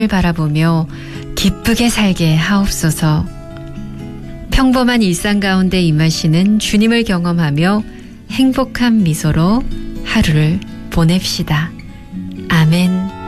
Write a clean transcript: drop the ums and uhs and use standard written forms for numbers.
바라보며 기쁘게 살게 하옵소서. 평범한 일상 가운데 임하시는 주님을 경험하며 행복한 미소로 하루를 보냅시다. 아멘.